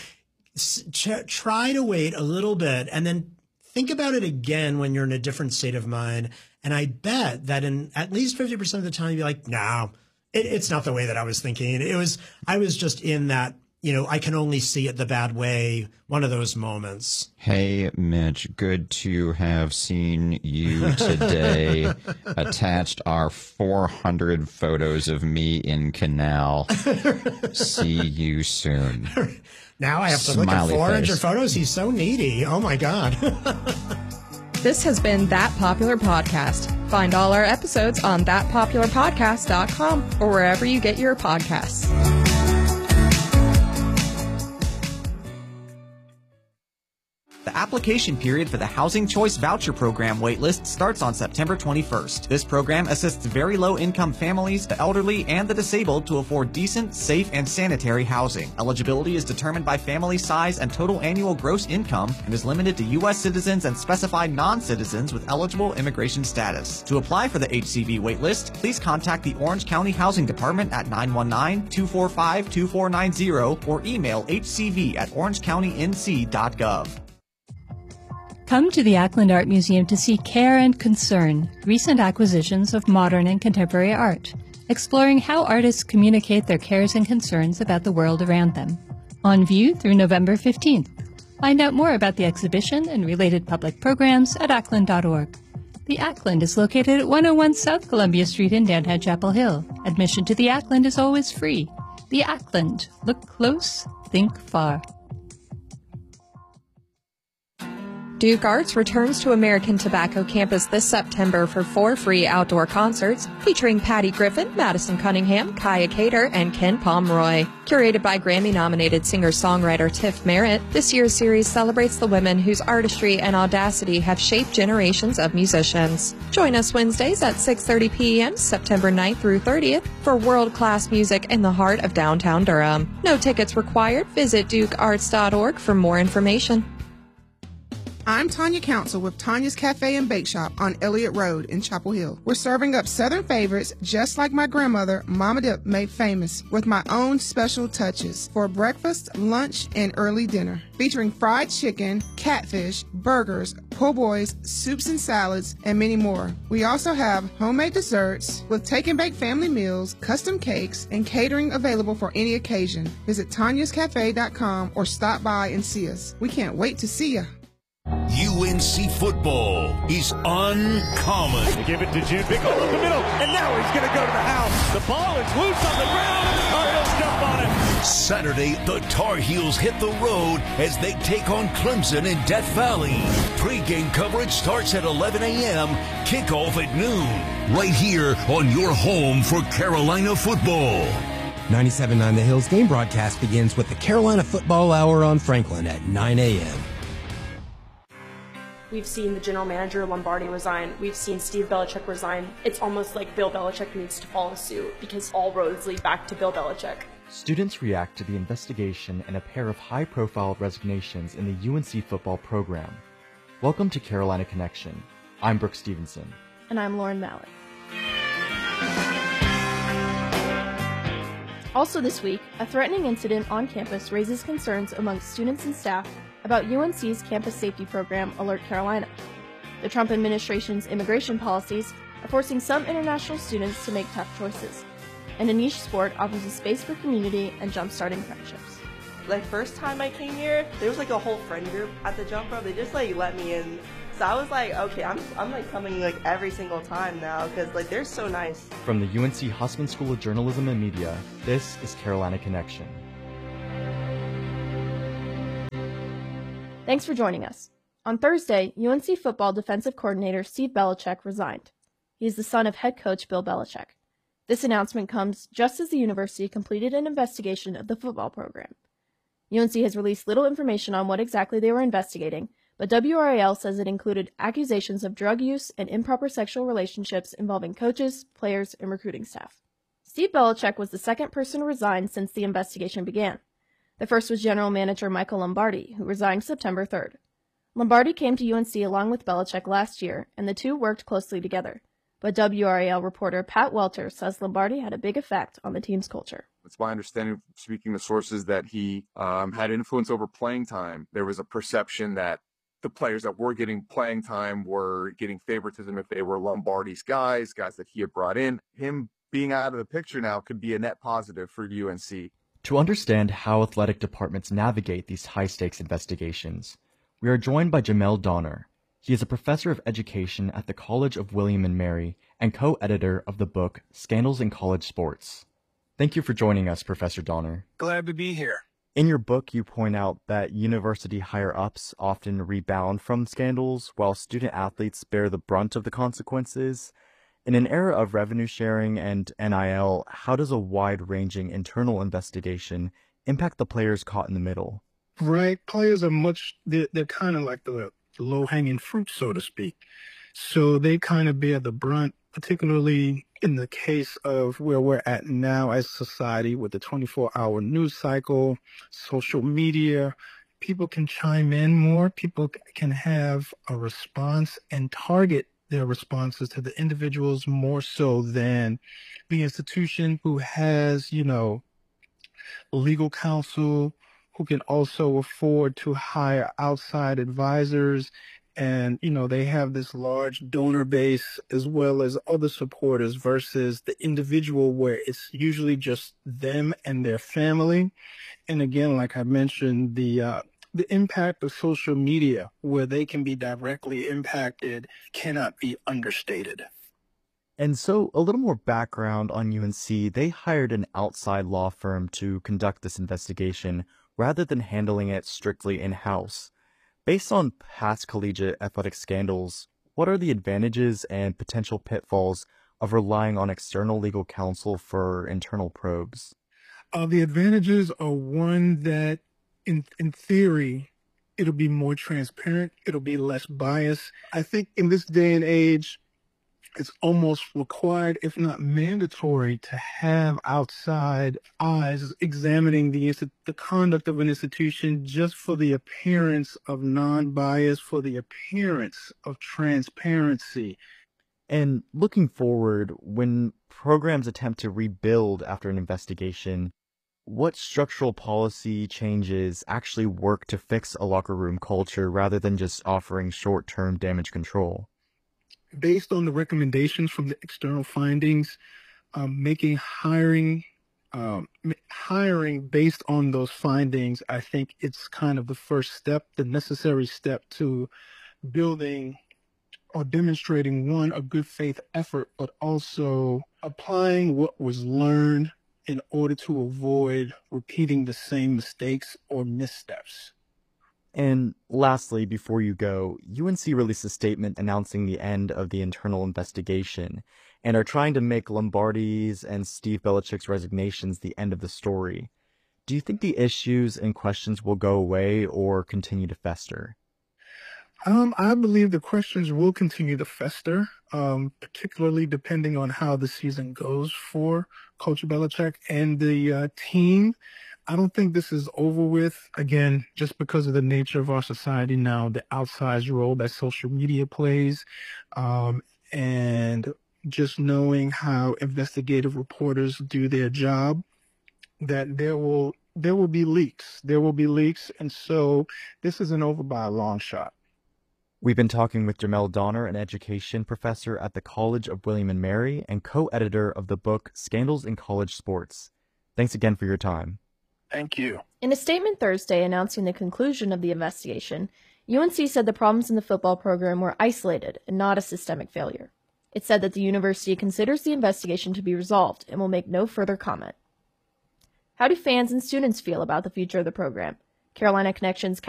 ch- try to wait a little bit and then think about it again when you're in a different state of mind. And I bet that in at least fifty percent of the time, you're like, no, it, it's not the way that I was thinking. It was, I was just in that, you know, I can only see it the bad way. One of those moments. Hey, Mitch, good to have seen you today. Attached are four hundred photos of me in canal. See you soon. Now I have to Smiley look at four hundred face. photos. He's so needy. Oh, my God. This has been That Popular Podcast. Find all our episodes on that popular podcast dot com or wherever you get your podcasts. The application period for the Housing Choice Voucher Program waitlist starts on September twenty-first. This program assists very low-income families, the elderly, and the disabled to afford decent, safe, and sanitary housing. Eligibility is determined by family size and total annual gross income and is limited to U S citizens and specified non-citizens with eligible immigration status. To apply for the H C V waitlist, please contact the Orange County Housing Department at nine one nine, two four five, two four nine zero or email h c v at orange county n c dot gov. Come to the Ackland Art Museum to see Care and Concern, recent acquisitions of modern and contemporary art, exploring how artists communicate their cares and concerns about the world around them. On view through November fifteenth. Find out more about the exhibition and related public programs at ackland dot org. The Ackland is located at one oh one South Columbia Street in Downtown Chapel Hill. Admission to the Ackland is always free. The Ackland. Look close, think far. Duke Arts returns to American Tobacco Campus this September for four free outdoor concerts featuring Patty Griffin, Madison Cunningham, Kaya Cater, and Ken Pomeroy. Curated by Grammy-nominated singer-songwriter Tiff Merritt, this year's series celebrates the women whose artistry and audacity have shaped generations of musicians. Join us Wednesdays at six thirty p.m. September ninth through thirtieth for world-class music in the heart of downtown Durham. No tickets required. Visit duke arts dot org for more information. I'm Tanya Council with Tanya's Cafe and Bake Shop on Elliott Road in Chapel Hill. We're serving up Southern favorites just like my grandmother, Mama Dip, made famous with my own special touches for breakfast, lunch, and early dinner. Featuring fried chicken, catfish, burgers, po' boys, soups and salads, and many more. We also have homemade desserts with take and bake family meals, custom cakes, and catering available for any occasion. Visit tanyas cafe dot com or stop by and see us. We can't wait to see you. U N C football is uncommon. They give it to June Big hole up the middle, and now he's going to go to the house. The ball is loose on the ground, and the Tar Heels jump on it. Saturday, the Tar Heels hit the road as they take on Clemson in Death Valley. Pre-game coverage starts at eleven a.m., kickoff at noon. Right here on your home for Carolina football. ninety-seven point nine The Hills game broadcast begins with the Carolina Football Hour on Franklin at nine a.m. We've seen the general manager, Lombardi, resign. We've seen Steve Belichick resign. It's almost like Bill Belichick needs to follow suit because all roads lead back to Bill Belichick. Students react to the investigation and a pair of high-profile resignations in the U N C football program. Welcome to Carolina Connection. I'm Brooke Stevenson. And I'm Lauren Mallett. Also this week, a threatening incident on campus raises concerns among students and staff about U N C's campus safety program, Alert Carolina. The Trump administration's immigration policies are forcing some international students to make tough choices, and a niche sport offers a space for community and jump-starting friendships. Like, first time I came here, there was like a whole friend group at the jump rope. They just like let me in. So I was like, okay, I'm I'm like coming like every single time now because like they're so nice. From the U N C Hussman School of Journalism and Media, this is Carolina Connection. Thanks for joining us. On Thursday, U N C football defensive coordinator Steve Belichick resigned. He is the son of head coach Bill Belichick. This announcement comes just as the university completed an investigation of the football program. U N C has released little information on what exactly they were investigating, but W R A L says it included accusations of drug use and improper sexual relationships involving coaches, players, and recruiting staff. Steve Belichick was the second person to resign since the investigation began. The first was general manager Michael Lombardi, who resigned September third. Lombardi came to U N C along with Belichick last year, and the two worked closely together. But W R A L reporter Pat Welter says Lombardi had a big effect on the team's culture. It's my understanding, speaking to sources, that he um, had influence over playing time. There was a perception that the players that were getting playing time were getting favoritism if they were Lombardi's guys, guys that he had brought in. Him being out of the picture now could be a net positive for U N C. To understand how athletic departments navigate these high-stakes investigations, we are joined by Jamel Donner. He is a professor of education at the College of William and Mary and co-editor of the book Scandals in College Sports. Thank you for joining us, Professor Donner. Glad to be here. In your book, you point out that university higher-ups often rebound from scandals while student athletes bear the brunt of the consequences. In an era of revenue sharing and N I L, how does a wide-ranging internal investigation impact the players caught in the middle? Right. Players are much, they're, they're kind of like the low-hanging fruit, so to speak. So they kind of bear the brunt, particularly in the case of where we're at now as a society with the twenty-four hour news cycle, social media. People can chime in more. People can have a response and target their responses to the individuals more so than the institution who has, you know, legal counsel, who can also afford to hire outside advisors. And, you know, they have this large donor base as well as other supporters versus the individual where it's usually just them and their family. And again, like I mentioned, the uh, the impact of social media, where they can be directly impacted, cannot be understated. And so, a little more background on U N C. They hired an outside law firm to conduct this investigation rather than handling it strictly in-house. Based on past collegiate athletic scandals, what are the advantages and potential pitfalls of relying on external legal counsel for internal probes? Uh, the advantages are one that, in in theory, it'll be more transparent. It'll be less biased. I think in this day and age, it's almost required, if not mandatory, to have outside eyes examining the the conduct of an institution just for the appearance of non-bias, for the appearance of transparency. And looking forward, when programs attempt to rebuild after an investigation, what structural policy changes actually work to fix a locker room culture rather than just offering short-term damage control? Based on the recommendations from the external findings, um, making hiring um, hiring based on those findings, I think it's kind of the first step, the necessary step to building or demonstrating, one, a good faith effort, but also applying what was learned in order to avoid repeating the same mistakes or missteps. And lastly, before you go, U N C released a statement announcing the end of the internal investigation and are trying to make Lombardi's and Steve Belichick's resignations the end of the story. Do you think the issues and questions will go away or continue to fester? Um, I believe the questions will continue to fester, um, particularly depending on how the season goes for Coach Belichick and the uh, team. I don't think this is over with, again, just because of the nature of our society now, the outsized role that social media plays, um, and just knowing how investigative reporters do their job, that there will there will be leaks. There will be leaks, and so this isn't over by a long shot. We've been talking with Jamel Donner, an education professor at the College of William and Mary and co-editor of the book Scandals in College Sports. Thanks again for your time. Thank you. In a statement Thursday announcing the conclusion of the investigation, U N C said the problems in the football program were isolated and not a systemic failure. It said that the university considers the investigation to be resolved and will make no further comment. How do fans and students feel about the future of the program? Carolina Connections